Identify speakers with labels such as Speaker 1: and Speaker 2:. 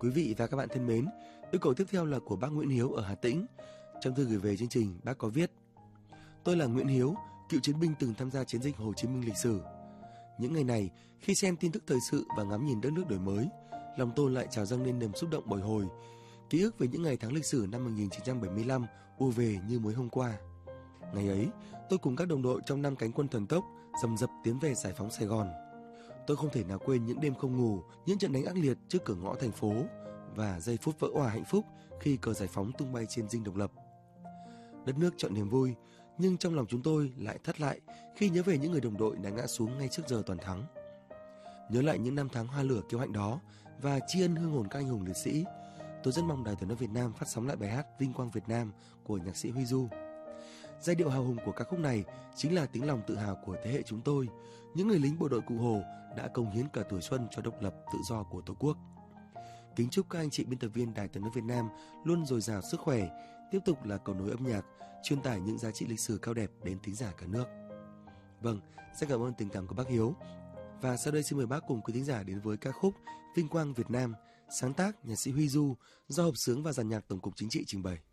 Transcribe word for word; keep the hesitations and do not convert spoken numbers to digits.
Speaker 1: Quý vị và các bạn thân mến, yêu cầu tiếp theo là của bác Nguyễn Hiếu ở Hà Tĩnh. Trong thư gửi về chương trình, bác có viết: Tôi là Nguyễn Hiếu, cựu chiến binh từng tham gia chiến dịch Hồ Chí Minh lịch sử. Những ngày này, khi xem tin tức thời sự và ngắm nhìn đất nước đổi mới, lòng tôi lại trào dâng lên niềm xúc động bồi hồi. Ký ức về những ngày tháng lịch sử năm một nghìn chín trăm bảy mươi lăm ùa về như mới hôm qua. Ngày ấy, tôi cùng các đồng đội trong năm cánh quân thần tốc dầm dập tiến về giải phóng Sài Gòn. Tôi không thể nào quên những đêm không ngủ, những trận đánh ác liệt trước cửa ngõ thành phố và giây phút vỡ òa hạnh phúc khi cờ giải phóng tung bay trên dinh độc lập. Đất nước chọn niềm vui, nhưng trong lòng chúng tôi lại thắt lại khi nhớ về những người đồng đội đã ngã xuống ngay trước giờ toàn thắng. Nhớ lại những năm tháng hoa lửa kiêu hãnh đó và tri ân hương hồn các anh hùng liệt sĩ, tôi rất mong Đài Tiếng nói Việt Nam phát sóng lại bài hát Vinh quang Việt Nam của nhạc sĩ Huy Du. Giai điệu hào hùng của ca khúc này chính là tiếng lòng tự hào của thế hệ chúng tôi, những người lính bộ đội Cụ Hồ đã cống hiến cả tuổi xuân cho độc lập tự do của Tổ quốc. Kính chúc các anh chị biên tập viên Đài Tiếng nói Việt Nam luôn dồi dào sức khỏe, tiếp tục là cầu nối âm nhạc, truyền tải những giá trị lịch sử cao đẹp đến thính giả cả nước. Vâng, rất cảm ơn tình cảm của bác Hiếu. Và sau đây xin mời bác cùng quý thính giả đến với ca khúc Vinh quang Việt Nam, sáng tác nhạc sĩ Huy Du, do hợp xướng và dàn nhạc Tổng cục Chính trị trình bày.